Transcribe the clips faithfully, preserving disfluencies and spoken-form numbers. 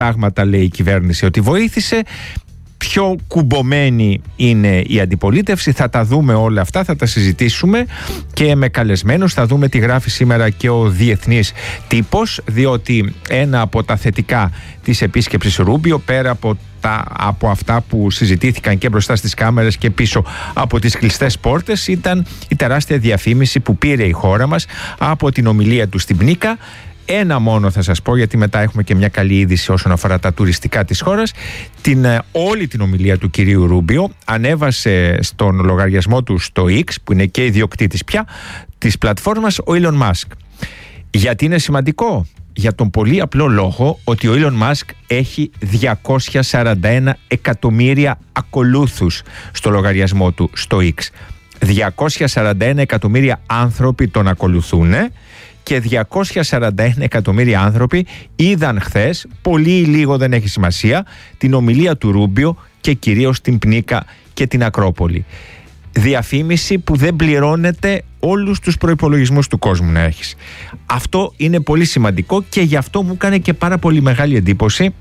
πράγματα λέει η κυβέρνηση ότι βοήθησε, πιο κουμπωμένη είναι η αντιπολίτευση. Θα τα δούμε όλα αυτά, θα τα συζητήσουμε και με καλεσμένους. Θα δούμε τι γράφει σήμερα και ο διεθνής τύπος, διότι ένα από τα θετικά της επίσκεψης Ρούμπιο, πέρα από, τα, από αυτά που συζητήθηκαν και μπροστά στις κάμερες και πίσω από τις κλειστές πόρτες, ήταν η τεράστια διαφήμιση που πήρε η χώρα μας από την ομιλία του στην Πνίκα. Ένα μόνο θα σας πω, γιατί μετά έχουμε και μια καλή είδηση όσον αφορά τα τουριστικά της χώρας. Την, όλη την ομιλία του κυρίου Ρούμπιο ανέβασε στον λογαριασμό του στο X, που είναι και ιδιοκτήτης πια της πλατφόρμας, ο Elon Musk. Γιατί είναι σημαντικό? Για τον πολύ απλό λόγο ότι ο Elon Musk έχει διακόσια σαράντα ένα εκατομμύρια ακολούθους στο λογαριασμό του στο X. διακόσια σαράντα ένα εκατομμύρια άνθρωποι τον ακολουθούν και διακόσια σαράντα ένα εκατομμύρια άνθρωποι είδαν χθες, πολύ ή λίγο δεν έχει σημασία, την ομιλία του Ρούμπιο και κυρίως την Πνίκα και την Ακρόπολη. Διαφήμιση που δεν πληρώνεται όλους τους προϋπολογισμούς του κόσμου να έχεις. Αυτό είναι πολύ σημαντικό και γι' αυτό μου έκανε και πάρα πολύ μεγάλη εντύπωση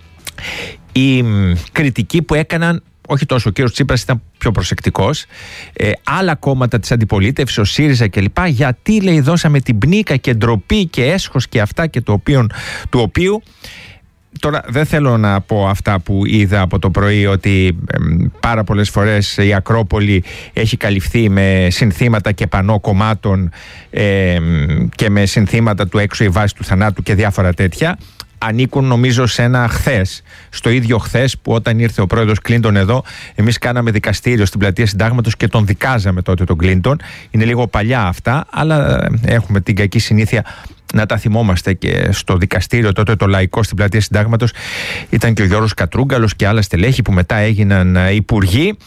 η κριτική που έκαναν. Όχι τόσο, ο κύριος Τσίπρας ήταν πιο προσεκτικός. Ε, άλλα κόμματα της αντιπολίτευσης, ο ΣΥΡΙΖΑ κλπ. Γιατί, λέει, δώσαμε την Πνίκα και ντροπή και έσχος και αυτά και το οποίο, του οποίου. Τώρα δεν θέλω να πω αυτά που είδα από το πρωί, ότι ε, πάρα πολλές φορές η Ακρόπολη έχει καλυφθεί με συνθήματα και πανό κομμάτων ε, και με συνθήματα του έξω η βάση του θανάτου και διάφορα τέτοια. Ανήκουν νομίζω σε ένα χθες, στο ίδιο χθες που όταν ήρθε ο πρόεδρος Κλίντον εδώ, εμείς κάναμε δικαστήριο στην πλατεία Συντάγματος και τον δικάζαμε τότε τον Κλίντον. Είναι λίγο παλιά αυτά, αλλά έχουμε την κακή συνήθεια να τα θυμόμαστε. Και στο δικαστήριο τότε το λαϊκό στην πλατεία Συντάγματος ήταν και ο Γιώργος Κατρούγκαλος και άλλα στελέχη που μετά έγιναν υπουργοί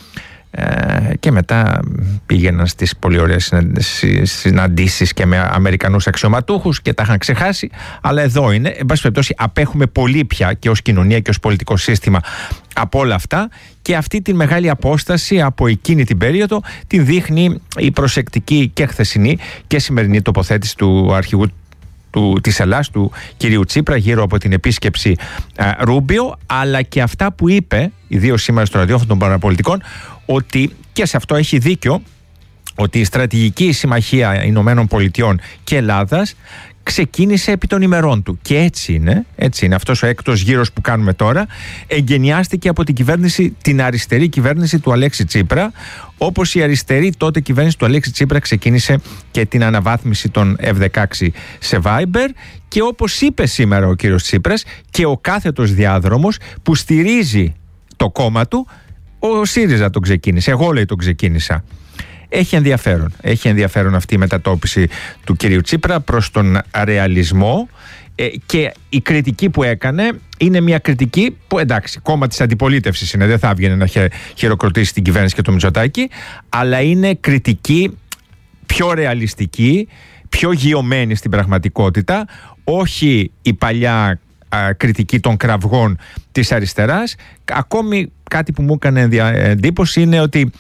και μετά πήγαιναν στις πολύ ωραίες συναντήσεις και με Αμερικανούς αξιωματούχους και τα είχαν ξεχάσει. Αλλά εδώ είναι, εν πάση περιπτώσει, απέχουμε πολύ πια και ως κοινωνία και ως πολιτικό σύστημα από όλα αυτά, και αυτή τη μεγάλη απόσταση από εκείνη την περίοδο την δείχνει η προσεκτική και χθεσινή και σημερινή τοποθέτηση του αρχηγού του, της Ελλάδας, του κυρίου Τσίπρα, γύρω από την επίσκεψη α, Ρούμπιο, αλλά και αυτά που είπε, ιδίως σήμερα στο ραδιόφωνο των παραπολιτικών, ότι και σε αυτό έχει δίκιο, ότι η στρατηγική συμμαχία Ηνωμένων Πολιτειών και Ελλάδας ξεκίνησε επί των ημερών του. Και έτσι είναι, έτσι είναι. Αυτός ο έκτος γύρος που κάνουμε τώρα εγκαινιάστηκε από την κυβέρνηση, την αριστερή κυβέρνηση του Αλέξη Τσίπρα, όπως η αριστερή τότε κυβέρνηση του Αλέξη Τσίπρα ξεκίνησε και την αναβάθμιση των εφ δεκαέξι σε Viber, και όπως είπε σήμερα ο κύριος Τσίπρας, και ο κάθετος διάδρομος που στηρίζει το κόμμα του, ο ΣΥΡΙΖΑ τον ξεκίνησε. Εγώ, λέει, τον ξεκίνησα. Έχει ενδιαφέρον. Έχει ενδιαφέρον αυτή η μετατόπιση του κυρίου Τσίπρα προς τον ρεαλισμό, ε, και η κριτική που έκανε είναι μια κριτική που, εντάξει, κόμμα της αντιπολίτευσης είναι, δεν θα έβγαινε να χε, χειροκροτήσει την κυβέρνηση και το Μητσοτάκη, αλλά είναι κριτική πιο ρεαλιστική, πιο γειωμένη στην πραγματικότητα, όχι η παλιά α, κριτική των κραυγών της αριστεράς. Ακόμη κάτι που μου έκανε εντύπωση είναι ότι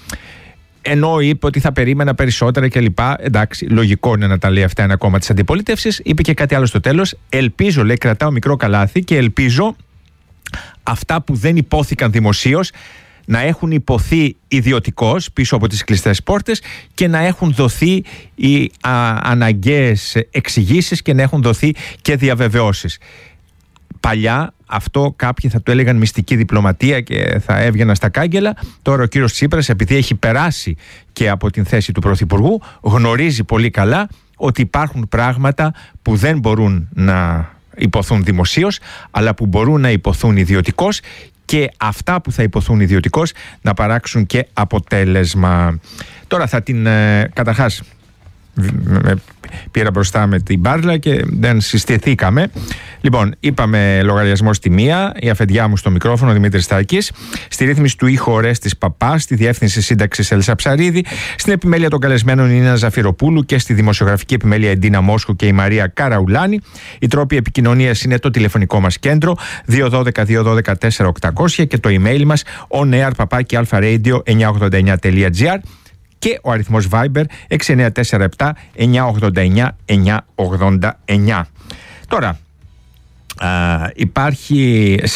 ενώ είπε ότι θα περίμενα περισσότερα κλπ. Εντάξει, λογικό είναι να τα λέει αυτά ένα κόμμα της αντιπολίτευσης. Είπε και κάτι άλλο στο τέλος. Ελπίζω, λέει, κρατάω μικρό καλάθι, και ελπίζω αυτά που δεν υπόθηκαν δημοσίως να έχουν υποθεί ιδιωτικώς πίσω από τις κλειστές πόρτες και να έχουν δοθεί οι α, αναγκαίες εξηγήσεις και να έχουν δοθεί και διαβεβαιώσεις. Παλιά αυτό κάποιοι θα το έλεγαν μυστική διπλωματία και θα έβγαιναν στα κάγκελα. Τώρα ο κύριος Τσίπρας, επειδή έχει περάσει και από την θέση του Πρωθυπουργού, γνωρίζει πολύ καλά ότι υπάρχουν πράγματα που δεν μπορούν να υποθούν δημοσίως, αλλά που μπορούν να υποθούν ιδιωτικώς, και αυτά που θα υποθούν ιδιωτικώς να παράξουν και αποτέλεσμα. Τώρα θα την ε, καταρχάς πήρα μπροστά με την μπάρλα και δεν συστηθήκαμε. Λοιπόν, είπαμε λογαριασμό στη μία, η αφεντιά μου στο μικρόφωνο, Δημήτρης Στάκης, στη ρύθμιση του ήχου Ορέστης Παπάς, στη διεύθυνση σύνταξης Έλσα Ψαρίδη, στην επιμέλεια των καλεσμένων Νίνα Ζαφυροπούλου και στη δημοσιογραφική επιμέλεια Εντίνα Μόσχου και η Μαρία Καραουλάνη. Οι τρόποι επικοινωνίας είναι το τηλεφωνικό μας κέντρο δύο ένα δύο δύο ένα δύο τέσσερα οκτακόσια και το email μας onair παπάκι αλφα-radio εννιακόσια ογδόντα εννιά τελεία τζι άρ και ο αριθμός Viber έξι εννιά τέσσερα επτά εννιακόσια ογδόντα εννιά εννιακόσια ογδόντα εννιά. Τώρα, υπάρχει